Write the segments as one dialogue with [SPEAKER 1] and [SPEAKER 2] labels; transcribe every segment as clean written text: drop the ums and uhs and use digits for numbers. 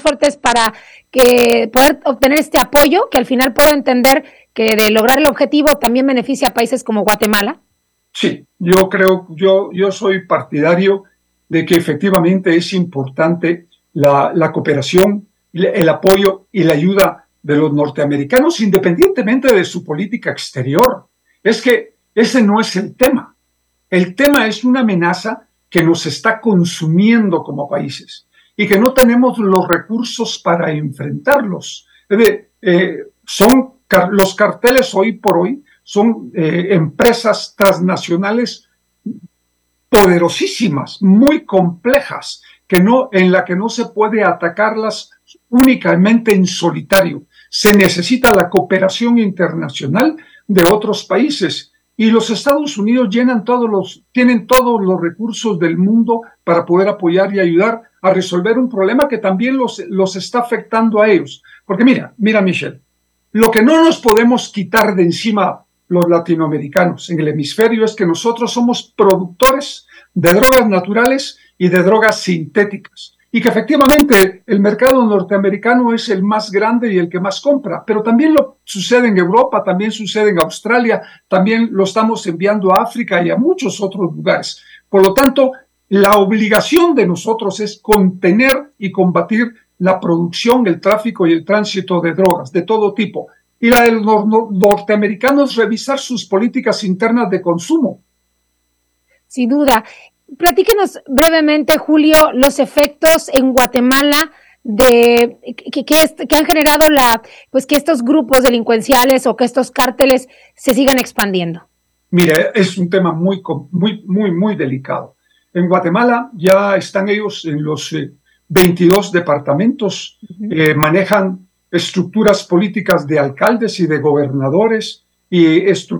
[SPEAKER 1] fuertes para que poder obtener este apoyo, que al final puedo entender que de lograr el objetivo también beneficia a países como Guatemala?
[SPEAKER 2] Sí, yo soy partidario de que efectivamente es importante la cooperación, el apoyo y la ayuda de los norteamericanos, independientemente de su política exterior. Es que ese no es el tema. El tema es una amenaza que nos está consumiendo como países y que no tenemos los recursos para enfrentarlos. Los carteles hoy por hoy son empresas transnacionales poderosísimas, muy complejas, en la que no se puede atacarlas únicamente en solitario. Se necesita la cooperación internacional de otros países. Y los Estados Unidos tienen todos los recursos del mundo para poder apoyar y ayudar a resolver un problema que también los está afectando a ellos. Porque mira, Michelle, lo que no nos podemos quitar de encima los latinoamericanos en el hemisferio es que nosotros somos productores de drogas naturales y de drogas sintéticas. Y que efectivamente el mercado norteamericano es el más grande y el que más compra, pero también sucede en Europa, también sucede en Australia, también lo estamos enviando a África y a muchos otros lugares. Por lo tanto, la obligación de nosotros es contener y combatir la producción, el tráfico y el tránsito de drogas de todo tipo. Y la de los norteamericanos, revisar sus políticas internas de consumo.
[SPEAKER 1] Sin duda. Platíquenos brevemente, Julio, los efectos en Guatemala que han generado que estos grupos delincuenciales o que estos cárteles se sigan expandiendo.
[SPEAKER 2] Mire, es un tema muy delicado. En Guatemala ya están ellos en los 22 departamentos, manejan estructuras políticas de alcaldes y de gobernadores y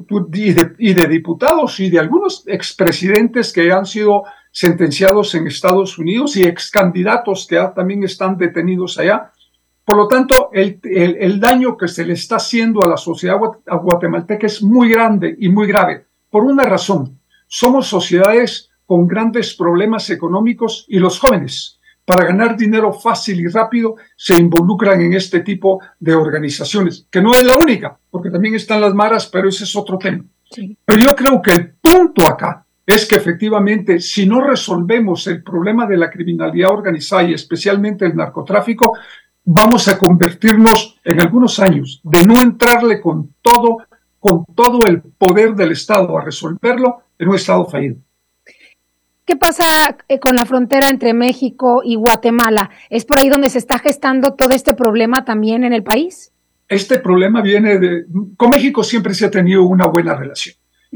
[SPEAKER 2] de diputados y de algunos expresidentes que han sido sentenciados en Estados Unidos y excandidatos que también están detenidos allá. Por lo tanto, el daño que se le está haciendo a la sociedad guatemalteca es muy grande y muy grave. Por una razón, somos sociedades con grandes problemas económicos y los jóvenes, para ganar dinero fácil y rápido, se involucran en este tipo de organizaciones, que no es la única, porque también están las maras, pero ese es otro tema. Sí. Pero yo creo que el punto acá es que efectivamente, si no resolvemos el problema de la criminalidad organizada y especialmente el narcotráfico, vamos a convertirnos en algunos años de no entrarle con todo el poder del Estado a resolverlo en un Estado fallido.
[SPEAKER 1] ¿Qué pasa con la frontera entre México y Guatemala? ¿Es por ahí donde se está gestando todo este problema también en el país?
[SPEAKER 2] Este problema con México siempre se ha tenido una buena relación.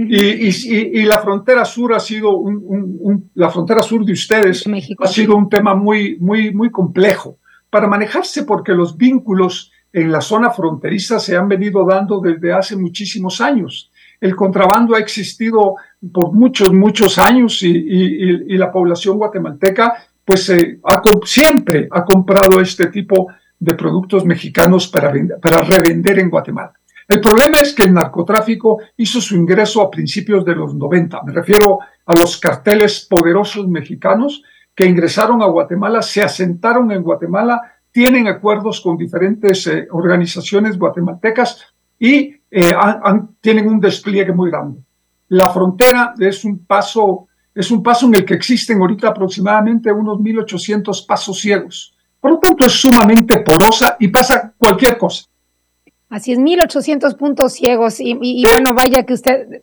[SPEAKER 2] Y la frontera sur ha sido la frontera sur de ustedes México, ha sido un tema muy complejo para manejarse, porque los vínculos en la zona fronteriza se han venido dando desde hace muchísimos años. El contrabando ha existido por muchos años y la población guatemalteca siempre ha comprado este tipo de productos mexicanos para revender en Guatemala. El problema es que el narcotráfico hizo su ingreso a principios de los 90. Me refiero a los carteles poderosos mexicanos que ingresaron a Guatemala, se asentaron en Guatemala, tienen acuerdos con diferentes organizaciones guatemaltecas y tienen un despliegue muy grande. La frontera es un paso en el que existen ahorita aproximadamente unos 1,800 pasos ciegos. Por lo tanto, es sumamente porosa y pasa cualquier cosa.
[SPEAKER 1] Así es, 1,800 puntos ciegos y bueno, vaya que usted,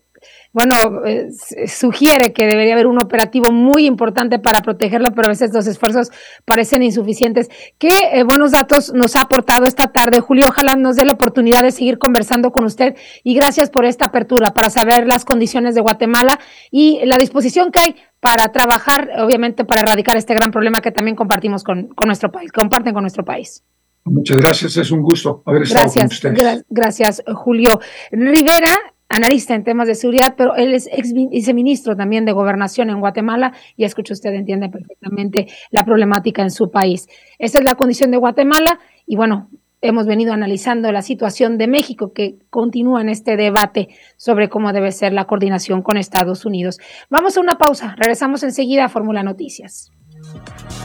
[SPEAKER 1] sugiere que debería haber un operativo muy importante para protegerlo, pero a veces los esfuerzos parecen insuficientes. ¿Qué buenos datos nos ha aportado esta tarde, Julio? Ojalá nos dé la oportunidad de seguir conversando con usted y gracias por esta apertura para saber las condiciones de Guatemala y la disposición que hay para trabajar, obviamente, para erradicar este gran problema que también compartimos con nuestro país, comparten con nuestro país.
[SPEAKER 2] Muchas gracias, es un gusto haber estado con ustedes.
[SPEAKER 1] Gracias, Julio. Rivera, analista en temas de seguridad, pero él es ex viceministro también de Gobernación en Guatemala y escucha usted, entiende perfectamente la problemática en su país. Esa es la condición de Guatemala y bueno, hemos venido analizando la situación de México que continúa en este debate sobre cómo debe ser la coordinación con Estados Unidos. Vamos a una pausa, regresamos enseguida a Fórmula Noticias.